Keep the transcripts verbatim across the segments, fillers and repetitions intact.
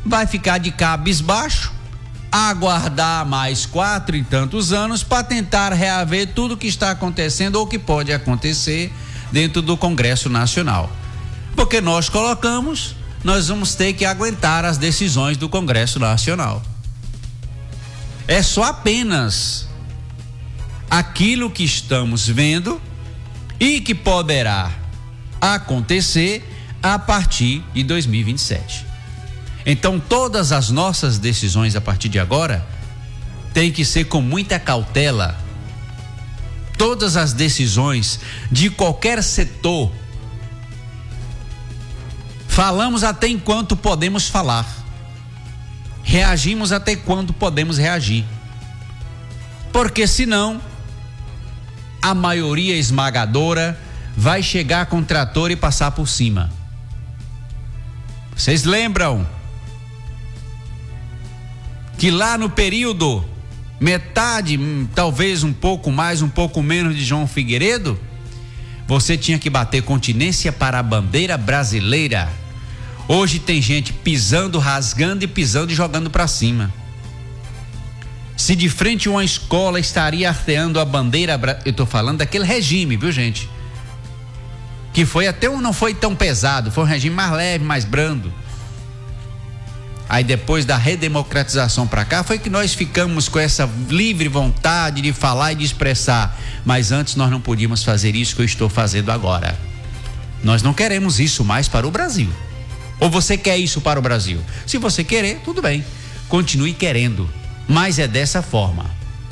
vai ficar de cabisbaixo, aguardar mais quatro e tantos anos para tentar reaver tudo o que está acontecendo ou que pode acontecer dentro do Congresso Nacional. Porque nós colocamos, nós vamos ter que aguentar as decisões do Congresso Nacional. É só apenas aquilo que estamos vendo e que poderá acontecer a partir de dois mil e vinte e sete. Então, todas as nossas decisões a partir de agora têm que ser com muita cautela. Todas as decisões de qualquer setor, falamos até enquanto podemos falar, reagimos até quando podemos reagir, porque senão a maioria esmagadora vai chegar com o trator e passar por cima. Vocês lembram que lá no período, metade, talvez um pouco mais, um pouco menos de João Figueiredo, você tinha que bater continência para a bandeira brasileira. Hoje tem gente pisando, rasgando e pisando e jogando para cima. Se de frente a uma escola estaria arteando a bandeira, eu estou falando daquele regime, viu, gente? Que foi até um, não foi tão pesado, foi um regime mais leve, mais brando. Aí depois da redemocratização para cá, foi que nós ficamos com essa livre vontade de falar e de expressar. Mas antes nós não podíamos fazer isso que eu estou fazendo agora. Nós não queremos isso mais para o Brasil. Ou você quer isso para o Brasil? Se você querer, tudo bem. Continue querendo. Mas é dessa forma.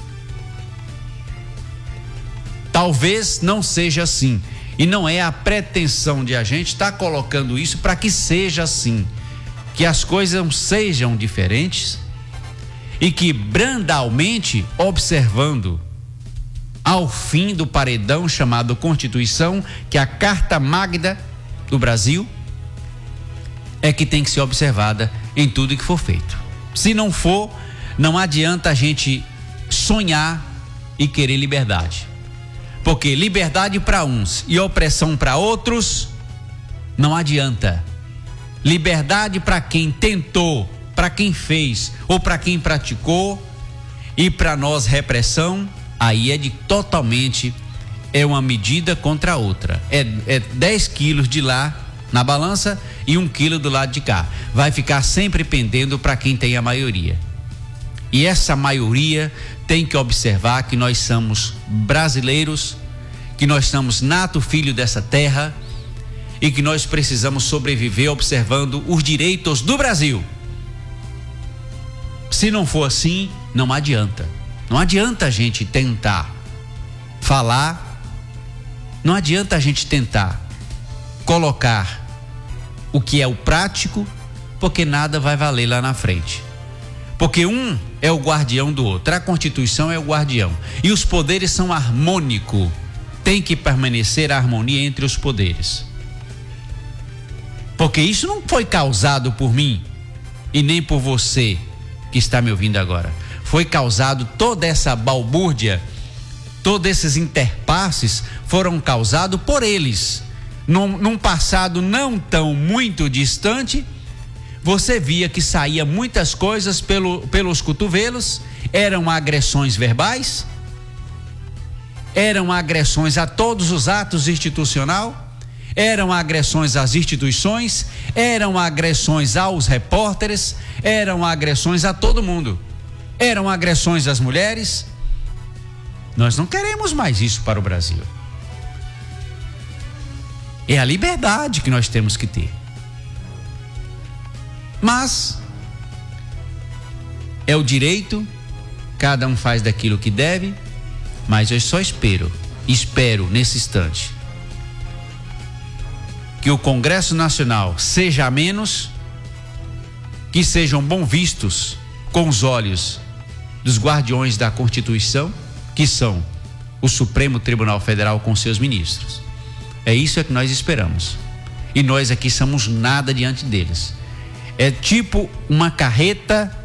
Talvez não seja assim. E não é a pretensão de a gente estar colocando isso para que seja assim. Que as coisas sejam diferentes e que brandalmente, observando ao fim do paredão chamado Constituição, que é a Carta Magna do Brasil, é que tem que ser observada em tudo que for feito. Se não for, não adianta a gente sonhar e querer liberdade, porque liberdade para uns e opressão para outros não adianta. Liberdade para quem tentou, para quem fez ou para quem praticou, e para nós repressão, aí é de totalmente, é uma medida contra a outra. É, é dez quilos de lá na balança e um quilo do lado de cá. Vai ficar sempre pendendo para quem tem a maioria. E essa maioria tem que observar que nós somos brasileiros, que nós somos nato filho dessa terra, e que nós precisamos sobreviver observando os direitos do Brasil. Se não for assim, não adianta. Não adianta a gente tentar falar, não adianta a gente tentar colocar o que é o prático, porque nada vai valer lá na frente. Porque um é o guardião do outro, a Constituição é o guardião. E os poderes são harmônicos. Tem que permanecer a harmonia entre os poderes. Porque isso não foi causado por mim e nem por você que está me ouvindo agora. Foi causado, toda essa balbúrdia, todos esses interpasses foram causados por eles. Num, num passado não tão muito distante, você via que saía muitas coisas pelo, pelos cotovelos, eram agressões verbais, eram agressões a todos os atos institucionais, eram agressões às instituições, eram agressões aos repórteres, eram agressões a todo mundo, eram agressões às mulheres. Nós não queremos mais isso para o Brasil. É a liberdade que nós temos que ter. Mas é o direito, cada um faz daquilo que deve, mas eu só espero, espero nesse instante, que o Congresso Nacional seja menos, que sejam bom vistos com os olhos dos guardiões da Constituição, que são o Supremo Tribunal Federal com seus ministros. É isso é que nós esperamos. E nós aqui somos nada diante deles. É tipo uma carreta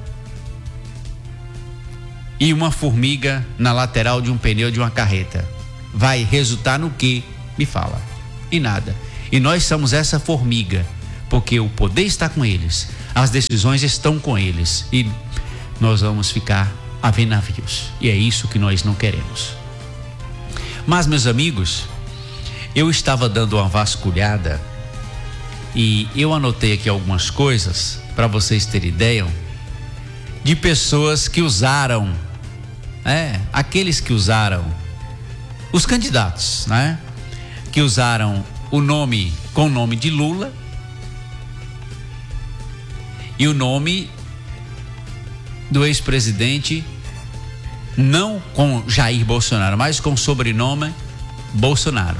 e uma formiga na lateral de um pneu de uma carreta. Vai resultar no quê? Me fala. E nada. E nós somos essa formiga, porque o poder está com eles, As decisões estão com eles e nós vamos ficar a ver navios. E é isso que nós não queremos. Mas, meus amigos, eu estava dando uma vasculhada e eu anotei aqui algumas coisas para vocês terem ideia de pessoas que usaram, é, aqueles que usaram, os candidatos, né? Que usaram o nome com o nome de Lula e o nome do ex-presidente, não com Jair Bolsonaro, mas com o sobrenome Bolsonaro.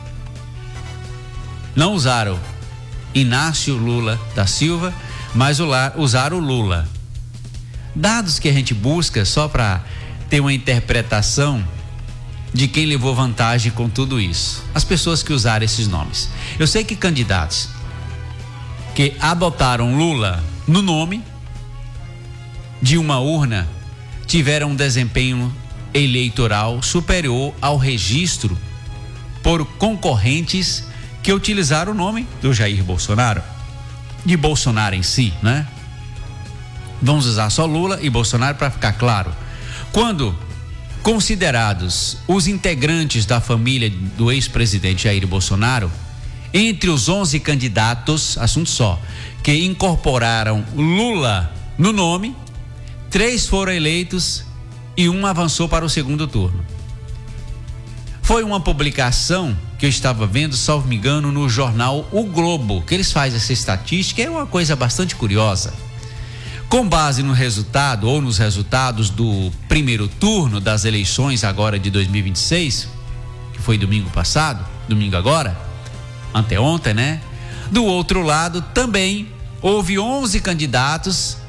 Não usaram Inácio Lula da Silva, mas usaram o Lula. Dados que a gente busca só para ter uma interpretação de quem levou vantagem com tudo isso. As pessoas que usaram esses nomes. Eu sei que candidatos que adotaram Lula no nome de uma urna tiveram um desempenho eleitoral superior ao registro por concorrentes que utilizaram o nome do Jair Bolsonaro, de Bolsonaro em si, né? Vamos usar só Lula e Bolsonaro para ficar claro. Quando considerados os integrantes da família do ex-presidente Jair Bolsonaro, entre os onze candidatos, assunto só, que incorporaram Lula no nome, três foram eleitos e um avançou para o segundo turno. Foi uma publicação que eu estava vendo, salvo me engano, no jornal O Globo, que eles fazem essa estatística, é uma coisa bastante curiosa. Com base no resultado ou nos resultados do primeiro turno das eleições agora de dois mil e vinte e seis, que foi domingo passado, domingo agora, anteontem, né? Do outro lado também houve onze candidatos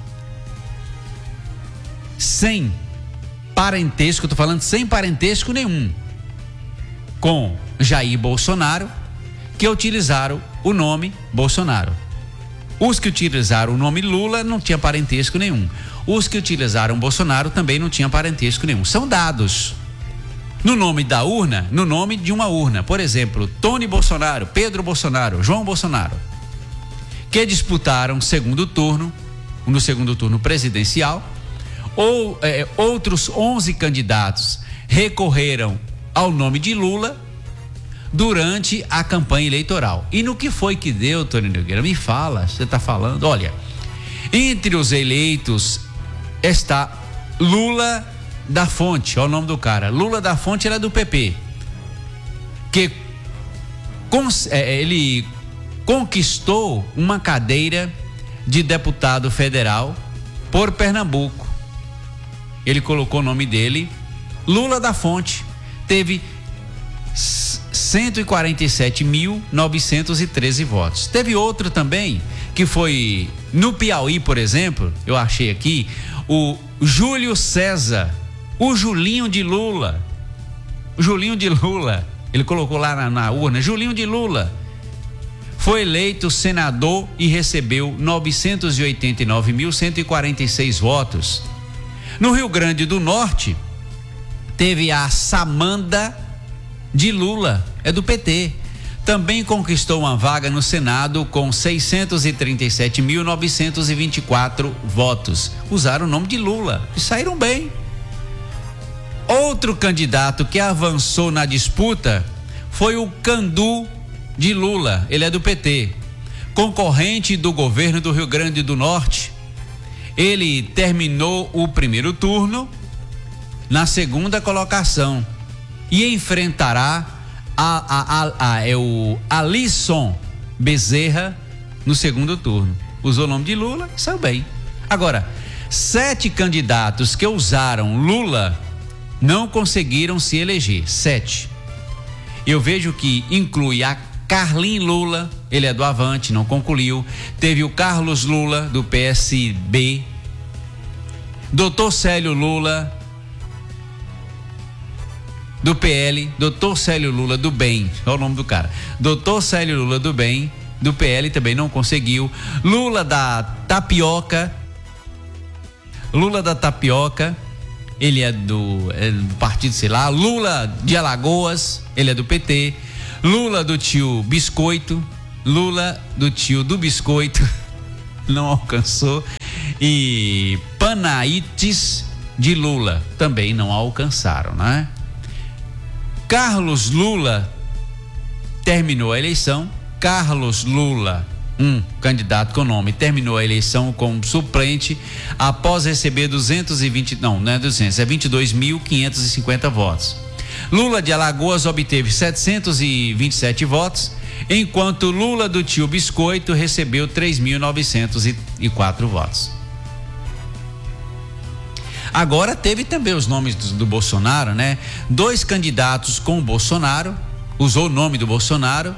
sem parentesco, eu tô falando sem parentesco nenhum com Jair Bolsonaro, que utilizaram o nome Bolsonaro. Os que utilizaram o nome Lula não tinha parentesco nenhum. Os que utilizaram Bolsonaro também não tinham parentesco nenhum. São dados. No nome da urna, no nome de uma urna. Por exemplo, Tony Bolsonaro, Pedro Bolsonaro, João Bolsonaro, que disputaram segundo turno, no segundo turno presidencial, ou é, outros onze candidatos recorreram ao nome de Lula durante a campanha eleitoral. E no que foi que deu, Tony Nogueira? Me fala, você está falando. Olha, entre os eleitos está Lula da Fonte, olha o nome do cara. Lula da Fonte era do P P, que cons, é, ele conquistou uma cadeira de deputado federal por Pernambuco. Ele colocou o nome dele, Lula da Fonte, teve cento e quarenta e sete mil novecentos e treze votos. Teve outro também, que foi no Piauí, por exemplo, eu achei aqui, o Júlio César, o Julinho de Lula, o Julinho de Lula, ele colocou lá na, na urna, Julinho de Lula, foi eleito senador e recebeu novecentos e oitenta e nove mil cento e quarenta e seis votos. No Rio Grande do Norte, teve a Samanda de Lula, é do P T, também conquistou uma vaga no Senado com seiscentos e trinta e sete mil novecentos e vinte e quatro votos. Usaram o nome de Lula e saíram bem. Outro candidato que avançou na disputa foi o Candu de Lula, ele é do P T, concorrente do governo do Rio Grande do Norte. Ele terminou o primeiro turno na segunda colocação e enfrentará a, a, a, a, é o Alisson Bezerra no segundo turno. Usou o nome de Lula e saiu bem. Agora, sete candidatos que usaram Lula não conseguiram se eleger. Sete. Eu vejo que inclui a Carlin Lula, ele é do Avante, não concluiu. Teve o Carlos Lula, do P S B. Doutor Célio Lula, do P L, doutor Célio Lula do Bem, olha o nome do cara, doutor Célio Lula do Bem, do P L também não conseguiu. Lula da Tapioca, Lula da Tapioca, ele é do, é do partido, sei lá. Lula de Alagoas, ele é do P T. Lula do tio Biscoito, Lula do tio do Biscoito, não alcançou. E Panaitis de Lula também não alcançaram, né? Carlos Lula terminou a eleição. Carlos Lula, um candidato com nome, terminou a eleição como suplente após receber duzentos e vinte, não, não é duzentos, é vinte e dois mil quinhentos e cinquenta votos. Lula de Alagoas obteve setecentos e vinte e sete votos, enquanto Lula do Tio Biscoito recebeu três mil novecentos e quatro votos. Agora teve também os nomes do, do Bolsonaro, né? Dois candidatos com o Bolsonaro, usou o nome do Bolsonaro,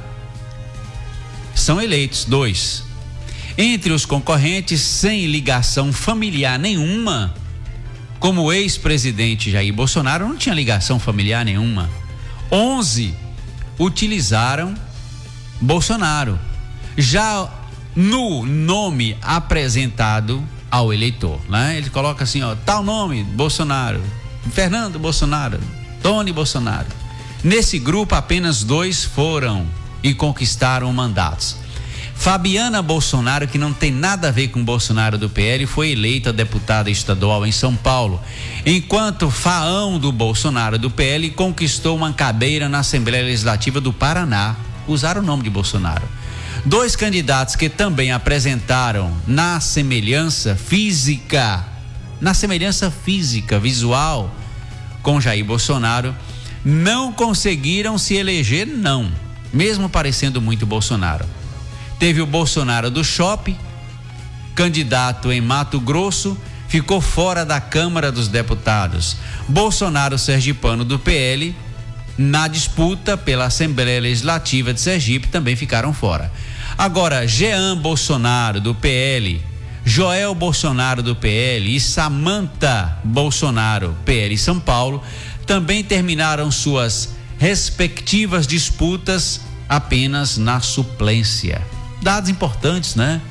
são eleitos, dois. Entre os concorrentes, sem ligação familiar nenhuma, como o ex-presidente Jair Bolsonaro não tinha ligação familiar nenhuma, onze utilizaram Bolsonaro, já no nome apresentado ao eleitor, né? Ele coloca assim, ó, tal nome, Bolsonaro, Fernando Bolsonaro, Tony Bolsonaro. Nesse grupo, apenas dois foram e conquistaram mandatos. Fabiana Bolsonaro, que não tem nada a ver com Bolsonaro do P L, foi eleita deputada estadual em São Paulo, enquanto Faão do Bolsonaro do P L conquistou uma cadeira na Assembleia Legislativa do Paraná. Usaram o nome de Bolsonaro. Dois candidatos que também apresentaram na semelhança física, na semelhança física, visual, com Jair Bolsonaro, não conseguiram se eleger, não, mesmo parecendo muito Bolsonaro. Teve o Bolsonaro do Shopping, candidato em Mato Grosso, ficou fora da Câmara dos Deputados. Bolsonaro sergipano do P L, na disputa pela Assembleia Legislativa de Sergipe, também ficaram fora. Agora, Jean Bolsonaro do P L, Joel Bolsonaro do P L e Samantha Bolsonaro, P L São Paulo, também terminaram suas respectivas disputas apenas na suplência. Dados importantes, né?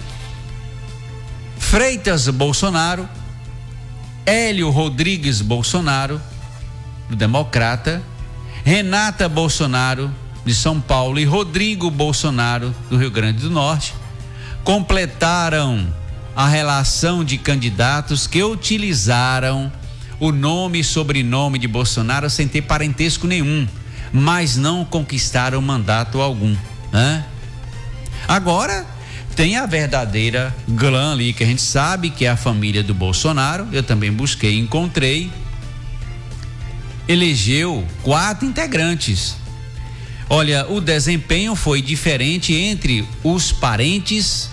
Freitas Bolsonaro, Hélio Rodrigues Bolsonaro, do Democrata, Renata Bolsonaro, de São Paulo, e Rodrigo Bolsonaro, do Rio Grande do Norte, completaram a relação de candidatos que utilizaram o nome e sobrenome de Bolsonaro sem ter parentesco nenhum, mas não conquistaram mandato algum, né? Agora tem a verdadeira clã ali, que a gente sabe que é a família do Bolsonaro. Eu também busquei e encontrei. Elegeu quatro integrantes. Olha, o desempenho foi diferente entre os parentes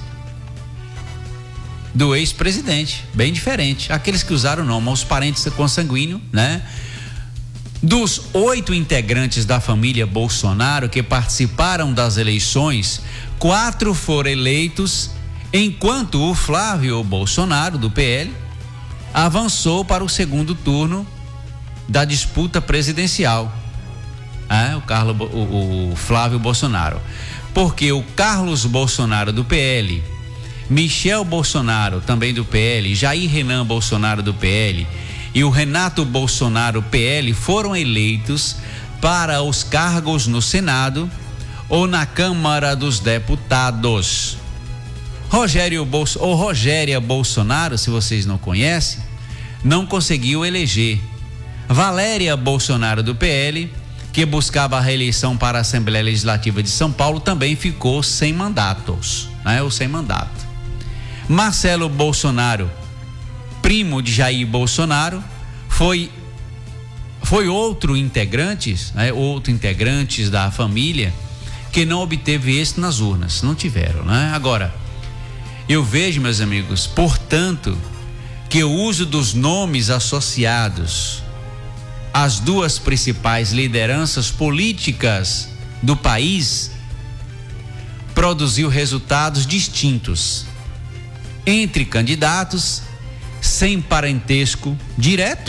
do ex-presidente, bem diferente. Aqueles que usaram o nome, os parentes consanguíneos, né? Dos oito integrantes da família Bolsonaro que participaram das eleições, quatro foram eleitos, enquanto o Flávio Bolsonaro, do P L, avançou para o segundo turno da disputa presidencial. É, o, Carlos, o, o Flávio Bolsonaro. Porque o Carlos Bolsonaro, do P L, Michel Bolsonaro, também do P L, Jair Renan Bolsonaro, do P L, e o Renato Bolsonaro, P L, foram eleitos para os cargos no Senado ou na Câmara dos Deputados. Rogério Bolso, ou Rogéria Bolsonaro, se vocês não conhecem, não conseguiu eleger. Valéria Bolsonaro, do P L, que buscava a reeleição para a Assembleia Legislativa de São Paulo, também ficou sem mandatos, né? Ou sem mandato. Marcelo Bolsonaro, primo de Jair Bolsonaro, foi foi outro integrante, né? Outro integrantes da família que não obteve êxito nas urnas, não tiveram, né? Agora, eu vejo, meus amigos, portanto, que o uso dos nomes associados às duas principais lideranças políticas do país produziu resultados distintos entre candidatos sem parentesco direto.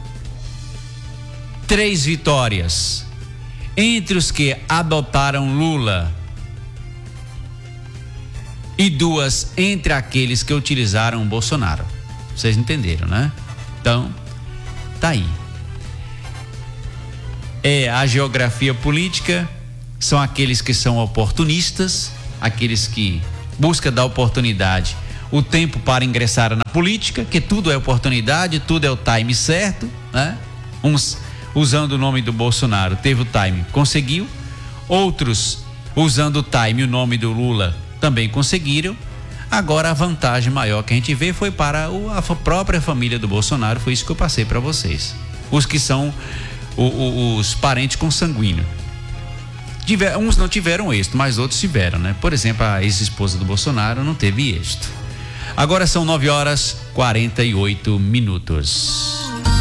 Três vitórias entre os que adotaram Lula e duas entre aqueles que utilizaram Bolsonaro. Vocês entenderam, né? Então, tá aí. É a geografia política, são aqueles que são oportunistas, aqueles que buscam dar oportunidade o tempo para ingressar na política, que tudo é oportunidade, tudo é o time certo, né? Uns usando o nome do Bolsonaro, teve o time, conseguiu. Outros usando o time e o nome do Lula também conseguiram. Agora a vantagem maior que a gente vê foi para o, a própria família do Bolsonaro, foi isso que eu passei para vocês. Os que são o, o, os parentes consanguíneos. Tiver, uns não tiveram êxito, mas outros tiveram, né? Por exemplo, a ex-esposa do Bolsonaro não teve êxito. Agora são nove horas e quarenta e oito minutos.